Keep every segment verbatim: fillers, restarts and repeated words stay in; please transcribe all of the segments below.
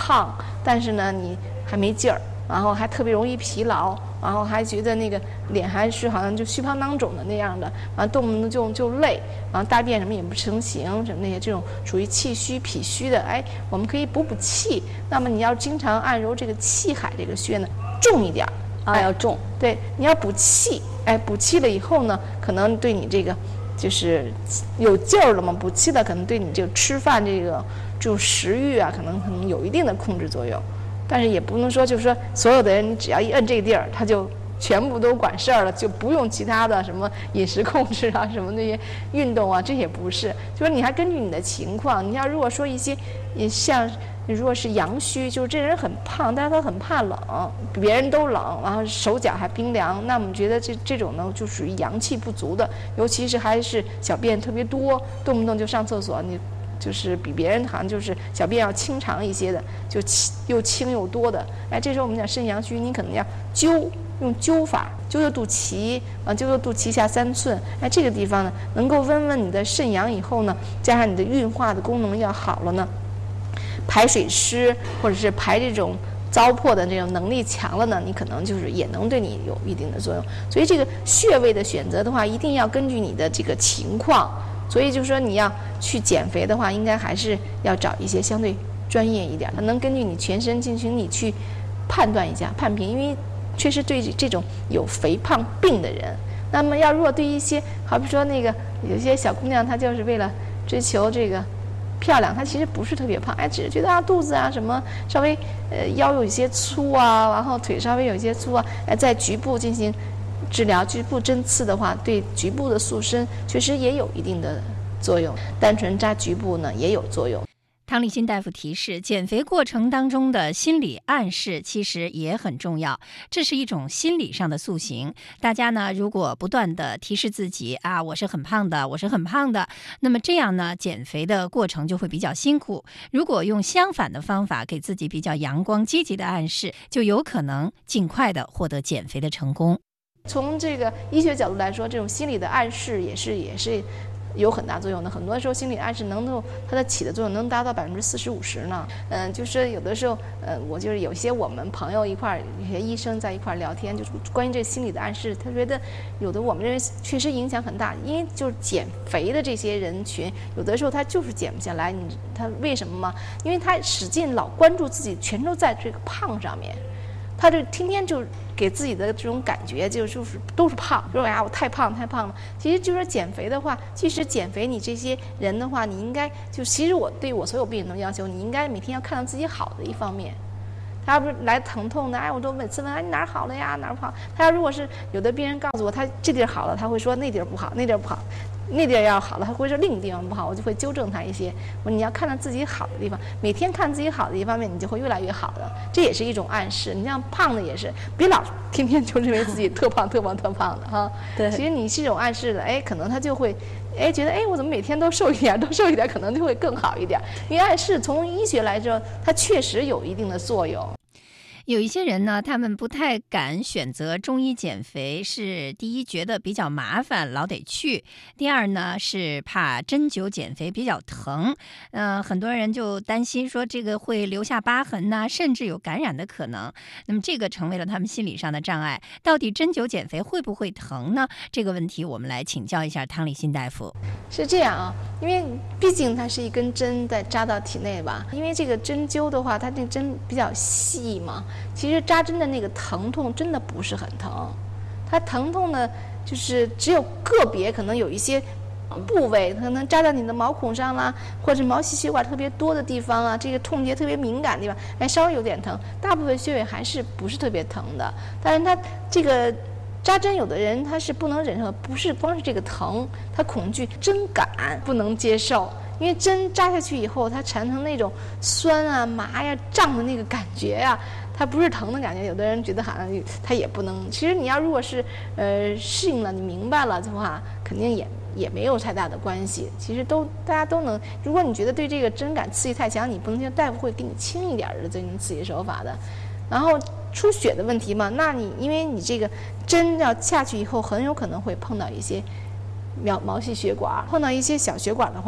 胖，但是呢你还没劲儿，然后还特别容易疲劳，然后还觉得那个脸还是好像就虚胖囊肿的那样的，完动不动就就累，然后大便什么也不成形，什么那些这种属于气虚脾虚的，哎，我们可以补补气。那么你要经常按揉这个气海这个穴呢，重一点啊，哎、要重， 对，你要补气，哎，补气了以后呢，可能对你这个就是有劲儿了嘛，补气了，可能对你这个吃饭这个这种食欲啊，可能可能有一定的控制作用。但是也不能说就是说所有的人你只要一摁这个地儿，他就全部都管事儿了，就不用其他的什么饮食控制啊，什么那些运动啊，这也不是。就说你还根据你的情况，你要如果说一些，也像如果是阳虚，就是这人很胖，但是他很怕冷，比别人都冷，然后手脚还冰凉，那我们觉得这这种呢就属于阳气不足的，尤其是还是小便特别多，动不动就上厕所，你。就是比别人好像就是小便要清长一些的，就又轻又多的，哎，这时候我们讲肾阳虚，你可能要灸，用灸法灸灸肚脐，啊，灸灸肚脐下三寸，哎，这个地方呢能够温温你的肾阳以后呢，加上你的运化的功能要好了呢，排水湿或者是排这种糟粕的这种能力强了呢，你可能就是也能对你有一定的作用。所以这个穴位的选择的话，一定要根据你的这个情况。所以就是说你要去减肥的话，应该还是要找一些相对专业一点，能根据你全身进行你去判断一下判评，因为确实对这种有肥胖病的人，那么要如果对一些好比说那个有些小姑娘，她就是为了追求这个漂亮，她其实不是特别胖，哎，只是觉得啊肚子啊什么稍微呃腰有一些粗啊，然后腿稍微有一些粗啊，哎，在局部进行治疗，局部针刺的话，对局部的塑身确实也有一定的作用，单纯扎局部呢也有作用。 汤立新大夫提示，减肥过程当中的心理暗示其实也很重要，这是一种心理上的塑形。大家呢，如果不断的提示自己啊，我是很胖的，我是很胖的，那么这样呢，减肥的过程就会比较辛苦。如果用相反的方法给自己比较阳光积极的暗示，就有可能尽快的获得减肥的成功。 从这个医学角度来说，这种心理的暗示也是也是有很大作用的。很多时候心理暗示能够它的起的作用能达到百分之四十五十呢。嗯，就是有的时候，呃，我就是有些我们朋友一块儿，有些医生在一块儿聊天，就是关于这心理的暗示，他觉得有的我们认为确实影响很大，因为就是减肥的这些人群，有的时候他就是减不下来。你他为什么吗？因为他使劲老关注自己，全都在这个胖上面。他就天天就给自己的这种感觉就就是都是胖，说哎呀我太胖太胖了。其实就是说减肥的话，即使减肥你这些人的话，你应该就其实我对我所有病人都要求，你应该每天要看到自己好的一方面。他要不是来疼痛的，哎，我都每次问哎你哪儿好了呀哪儿不好。他要如果是有的病人告诉我他这地儿好了，他会说那地儿不好，那地儿不好。那地儿要好了，他会说另一个地方不好，我就会纠正他一些。我说你要看到自己好的地方，每天看自己好的一方面，你就会越来越好的。这也是一种暗示。你像胖的也是，别老天天就认为自己特胖、特胖、特胖的哈。 对， 其实你是一种暗示的，哎，可能他就会，哎，觉得哎，我怎么每天都瘦一点，都瘦一点，可能就会更好一点。因为暗示从医学来说，它确实有一定的作用。 有一些人呢，他们不太敢选择中医减肥，是第一觉得比较麻烦，老得去；第二呢是怕针灸减肥比较疼，呃，很多人就担心说这个会留下疤痕呐、啊，甚至有感染的可能。那么这个成为了他们心理上的障碍。到底针灸减肥会不会疼呢？这个问题我们来请教一下汤立新大夫。 是这样啊，因为毕竟它是一根针在扎到体内吧，因为这个针灸的话，它这针比较细嘛。其实扎针的那个疼痛真的不是很疼，它疼痛呢，就是只有个别可能有一些部位可能扎到你的毛孔上啦，或者毛细血管特别多的地方啊，这个痛觉特别敏感的地方，哎，稍微有点疼。大部分穴位还是不是特别疼的，但是它这个扎针，有的人他是不能忍受，不是光是这个疼，他恐惧针感不能接受。因为针扎下去以后，它产生那种酸啊、麻呀、胀的那个感觉呀、啊，它不是疼的感觉。有的人觉得好像它也不能。其实你要如果是呃适应了，你明白了的话，肯定也也没有太大的关系。其实都大家都能。如果你觉得对这个针感刺激太强，你不能听大夫会给你轻一点的这种刺激手法的。然后出血的问题嘛，那你因为你这个针要下去以后，很有可能会碰到一些毛毛细血管，碰到一些小血管的话，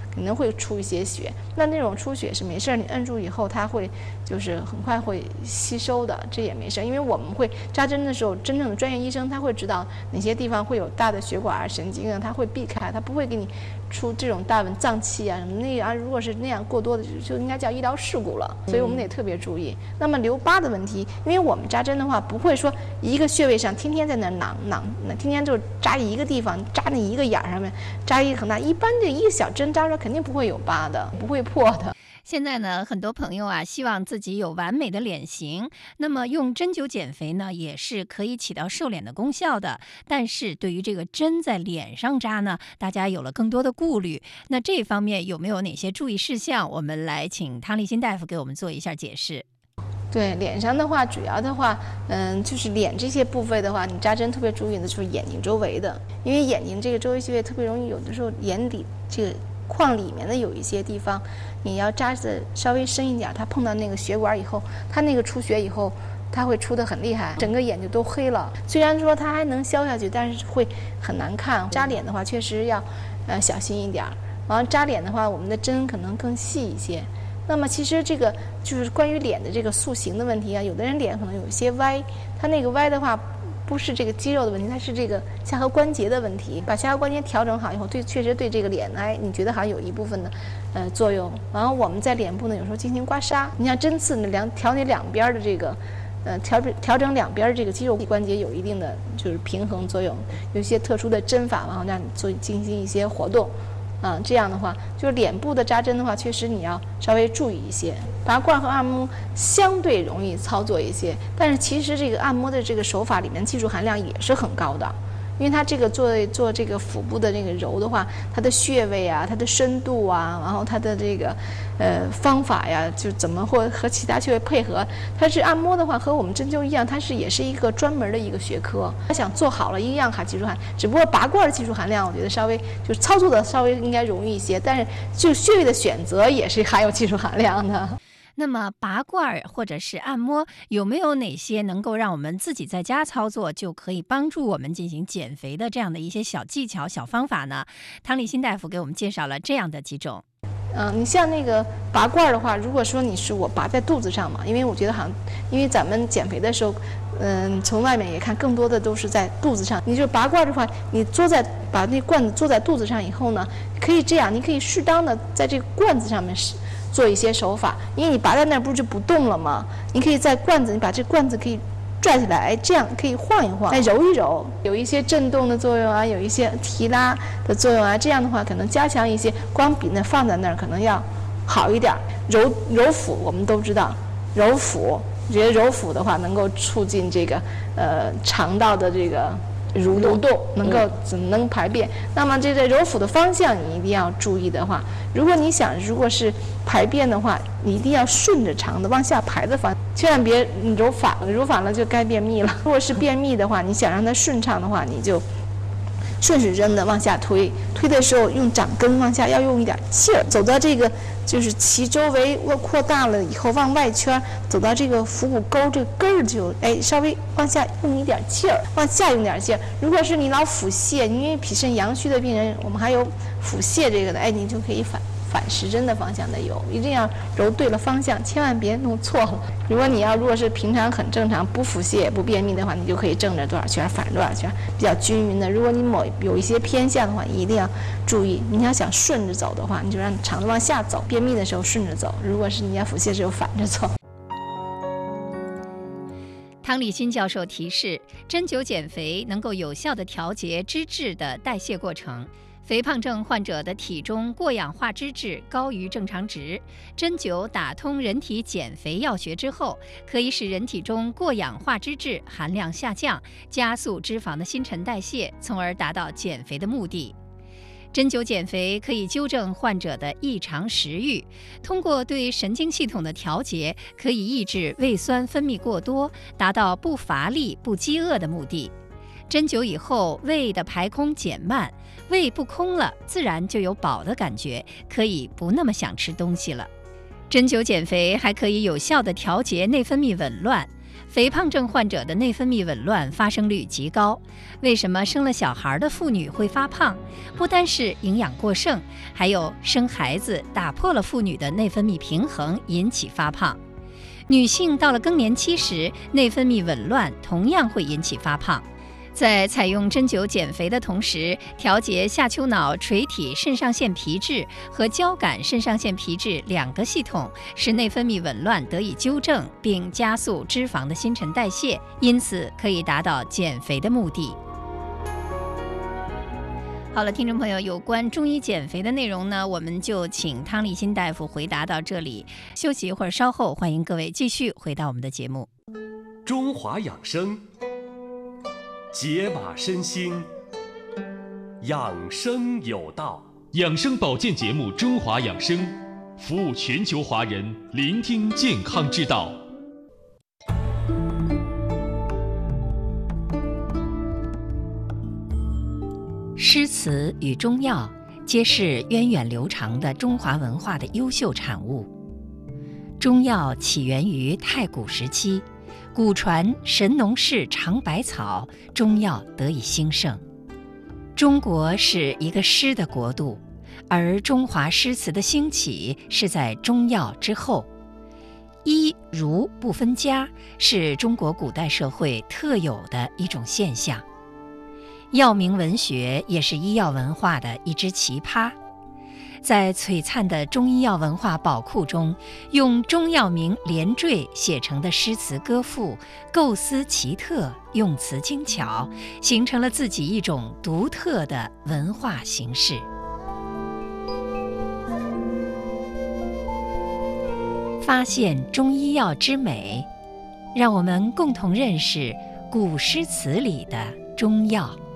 可能会出一些血。那那种出血是没事，你摁住以后它会就是很快会吸收的，这也没事。因为我们会扎针的时候，真正的专业医生他会知道哪些地方会有大的血管神经啊，他会避开，他不会给你出这种大纹脏器啊什么那啊。如果是那样过多的，就应该叫医疗事故了，所以我们得特别注意。那么留疤的问题，因为我们扎针的话，不会说一个穴位上天天在那囊囊，那天天就扎一个地方，扎那一个眼上面，扎一个很大，一般这一个小针扎出来肯定不会有疤的，不会破的。 现在呢，很多朋友啊，希望自己有完美的脸型，那么用针灸减肥呢，也是可以起到瘦脸的功效的。但是对于这个针在脸上扎呢，大家有了更多的顾虑。那这方面有没有哪些注意事项？我们来请汤立新大夫给我们做一下解释。 对，脸上的话，主要的话，嗯，就是脸这些部位的话，你扎针特别注意的就是眼睛周围的，因为眼睛这个周围穴位特别容易，有的时候眼底这个眶里面的有一些地方，你要扎的稍微深一点，它碰到那个血管以后，它那个出血以后，它会出得很厉害，整个眼睛都黑了。虽然说它还能消下去，但是会很难看。扎脸的话，确实要呃小心一点。然后扎脸的话，我们的针可能更细一些。那么其实这个就是关于脸的这个塑形的问题啊，有的人脸可能有一些歪，它那个歪的话不是这个肌肉的问题，它是这个下颌关节的问题。把下颌关节调整好以后，对，确实对这个脸哎，你觉得好像有一部分的呃作用。然后我们在脸部呢，有时候进行刮痧，你像针刺呢两调你两边的这个呃调调整两边这个肌肉关节有一定的就是平衡作用，有一些特殊的针法，然后让你做进行一些活动。啊，这样的话，就是脸部的扎针的话，确实你要稍微注意一些。拔罐和按摩相对容易操作一些，但是其实这个按摩的这个手法里面技术含量也是很高的。因为它这个做做这个腹部的这个揉的话，它的穴位啊，它的深度啊，然后它的这个呃方法呀，就怎么或和其他穴位配合，它是按摩的话和我们针灸一样，它是也是一个专门的一个学科。它想做好了一样含技术含，只不过拔罐的技术含量，我觉得稍微就是操作的稍微应该容易一些，但是就穴位的选择也是含有技术含量的。 那么拔罐或者是按摩，有没有哪些能够让我们自己在家操作就可以帮助我们进行减肥的这样的一些小技巧、小方法呢？汤立新大夫给我们介绍了这样的几种。 嗯，你像那个拔罐的话，如果说你是我拔在肚子上嘛，因为我觉得好像，因为咱们减肥的时候，嗯，从外面也看更多的都是在肚子上。你就拔罐的话，你坐在把那罐子坐在肚子上以后呢，可以这样，你可以适当的在这个罐子上面是。做一些手法，因为你拔在那儿不是就不动了吗？你可以在罐子，你把这罐子可以拽起来，哎，这样可以晃一晃，哎，揉一揉，有一些震动的作用啊，有一些提拉的作用啊，这样的话可能加强一些，光比那放在那儿可能要好一点。揉揉腹，我们都知道，揉腹，觉得揉腹的话能够促进这个呃肠道的这个。蠕动能够怎能排便？那么这个揉腹的方向你一定要注意的话，如果你想如果是排便的话，你一定要顺着肠的往下排的方向，千万别揉反了，揉反了就该便秘了。如果是便秘的话，你想让它顺畅的话，你就顺时针的往下推，推的时候用掌根往下要用一点气儿，走到这个就是脐周围扩大了以后往外圈，走到这个腹股沟这个根儿就哎稍微往下用一点气儿，往下用点气儿。如果是你老腹泻，因为脾肾阳虚的病人，我们还有腹泻这个的，哎，你就可以反反时针的方向的揉，一定要揉对了方向，千万别弄错了。如果你要如果是平常很正常，不腹泻不便秘的话，你就可以正着多少圈，反着多少圈，比较均匀的。如果你某有一些偏向的话，你一定要注意。你要想顺着走的话，你就让肠子往下走，便秘的时候顺着走；如果是你要腹泻的时候反着走。 汤立新教授提示，针灸减肥能够有效地调节脂质的代谢过程。肥胖症患者的体中过氧化脂质高于正常值，针灸打通人体减肥要穴之后，可以使人体中过氧化脂质含量下降，加速脂肪的新陈代谢，从而达到减肥的目的。针灸减肥可以纠正患者的异常食欲，通过对神经系统的调节，可以抑制胃酸分泌过多，达到不乏力、不饥饿的目的。针灸以后，胃的排空减慢，胃不空了，自然就有饱的感觉，可以不那么想吃东西了。针灸减肥还可以有效地调节内分泌紊乱。 肥胖症患者的内分泌紊乱发生率极高。为什么生了小孩的妇女会发胖？不单是营养过剩，还有生孩子打破了妇女的内分泌平衡，引起发胖。女性到了更年期时，内分泌紊乱同样会引起发胖。在采用针灸减肥的同时，调节下丘脑垂体肾上腺皮质和交感肾上腺皮质两个系统，使内分泌紊乱得以纠正，并加速脂肪的新陈代谢，因此可以达到减肥的目的。好了，听众朋友，有关中医减肥的内容呢，我们就请汤立新大夫回答到这里。休息一会儿，稍后欢迎各位继续回到我们的节目。 中华养生，解码身心，养生有道。 养生保健节目《中华养生》，服务全球华人，聆听健康之道。 诗词与中药皆是源远流长的中华文化的优秀产物。中药起源于太古时期，古传神农氏尝百草，中药得以兴盛。中国是一个诗的国度，而中华诗词的兴起是在中药之后。医儒不分家是中国古代社会特有的一种现象。药名文学也是医药文化的一支奇葩。在璀璨的中医药文化宝库中，用中药名连缀写成的诗词歌赋，构思奇特，用词精巧，形成了自己一种独特的文化形式。发现中医药之美，让我们共同认识古诗词里的中药。